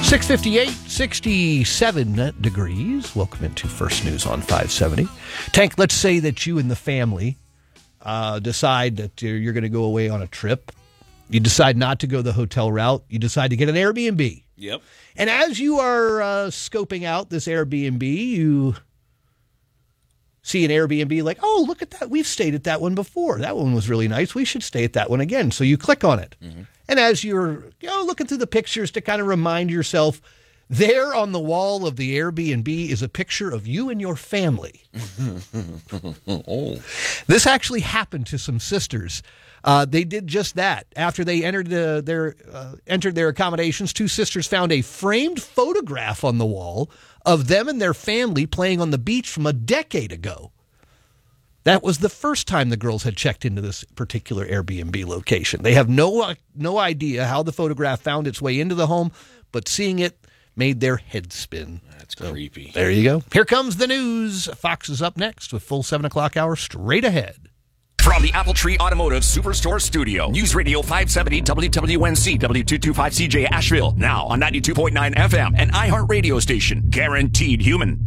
658, 67 degrees. Welcome into First News on 570. Tank, let's say that you and the family decide that you're going to go away on a trip. You decide not to go the hotel route. You decide to get an Airbnb. Yep. And as you are scoping out this Airbnb, you see an Airbnb like, oh, look at that. We've stayed at that one before. That one was really nice. We should stay at that one again. So you click on it. Mm-hmm. And as you're looking through the pictures to kind of remind yourself, there on the wall of the Airbnb is a picture of you and your family. Oh. This actually happened to some sisters. They did just that. After they entered their accommodations, two sisters found a framed photograph on the wall of them and their family playing on the beach from a decade ago. That was the first time the girls had checked into this particular Airbnb location. They have no idea how the photograph found its way into the home, but seeing it made their head spin. That's creepy. There you go. Here comes the news. Fox is up next with full 7 o'clock hour straight ahead. From the Apple Tree Automotive Superstore Studio, News Radio 570 WWNC W225CJ Asheville, now on 92.9 FM and iHeart Radio Station, guaranteed human.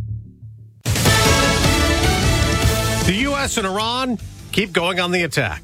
The U.S. and Iran keep going on the attack.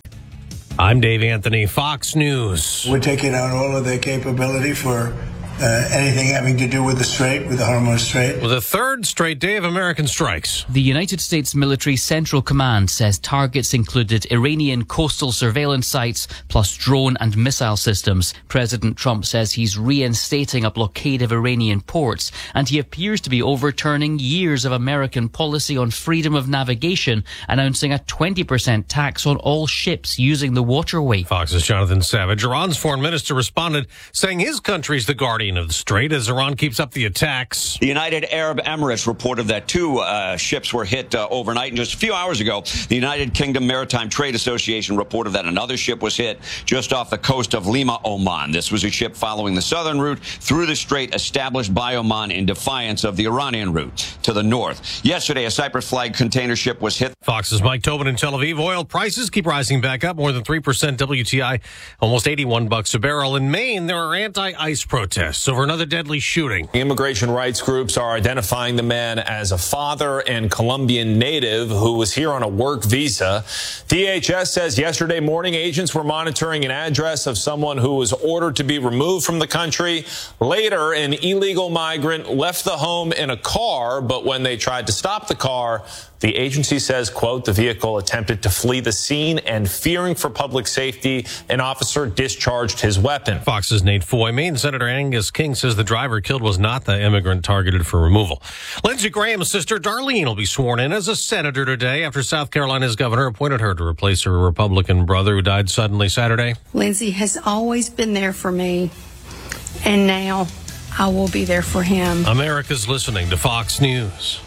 I'm Dave Anthony, Fox News. We're taking out all of their capability for anything having to do with the Strait, with the Hormuz Strait. With a third straight day of American strikes. The United States Military Central Command says targets included Iranian coastal surveillance sites plus drone and missile systems. President Trump says he's reinstating a blockade of Iranian ports, and he appears to be overturning years of American policy on freedom of navigation, announcing a 20% tax on all ships using the waterway. Fox's Jonathan Savage. Iran's foreign minister responded, saying his country's the guardian of the strait as Iran keeps up the attacks. The United Arab Emirates reported that two ships were hit overnight. And just a few hours ago, the United Kingdom Maritime Trade Association reported that another ship was hit just off the coast of Lima, Oman. This was a ship following the southern route through the strait established by Oman in defiance of the Iranian route to the north. Yesterday, a Cyprus-flagged container ship was hit. Fox's Mike Tobin in Tel Aviv. Oil prices keep rising back up more than 3%. WTI almost $81 a barrel. In Maine, there are anti-ICE protests over another deadly shooting. Immigration rights groups are identifying the man as a father and Colombian native who was here on a work visa. DHS says yesterday morning agents were monitoring an address of someone who was ordered to be removed from the country. Later, an illegal migrant left the home in a car, but when they tried to stop the car, the agency says, quote, the vehicle attempted to flee the scene and fearing for public safety, an officer discharged his weapon. Fox's Nate Foy. Maine Senator Angus King says the driver killed was not the immigrant targeted for removal. Lindsey Graham's sister Darlene will be sworn in as a senator today after South Carolina's governor appointed her to replace her Republican brother who died suddenly Saturday. Lindsey has always been there for me, and now I will be there for him. America's listening to Fox News.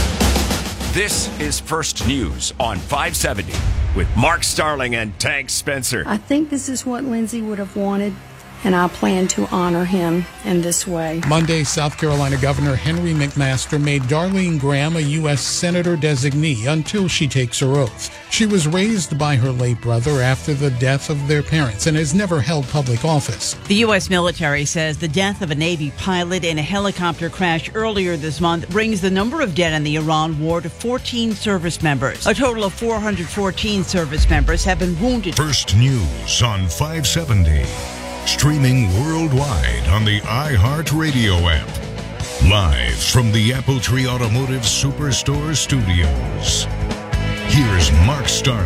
This is First News on 570 with Mark Starling and Tank Spencer. I think this is what Lindsey would have wanted, and I plan to honor him in this way. Monday, South Carolina Governor Henry McMaster made Darlene Graham a U.S. Senator designee until she takes her oath. She was raised by her late brother after the death of their parents and has never held public office. The U.S. military says the death of a Navy pilot in a helicopter crash earlier this month brings the number of dead in the Iran war to 14 service members. A total of 414 service members have been wounded. First News on 570. Streaming worldwide on the iHeart Radio app. Live from the Apple Tree Automotive Superstore Studios. Here's Mark Starling.